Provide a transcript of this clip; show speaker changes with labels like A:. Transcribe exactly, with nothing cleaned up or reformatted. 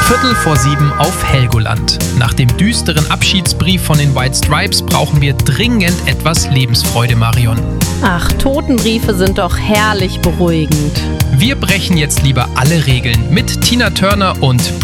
A: Viertel vor sieben auf Helgoland. Nach dem düsteren Abschiedsbrief von den White Stripes brauchen wir dringend etwas Lebensfreude, Marion.
B: Ach, Totenbriefe sind doch herrlich beruhigend.
A: Wir brechen jetzt lieber alle Regeln mit Tina Turner und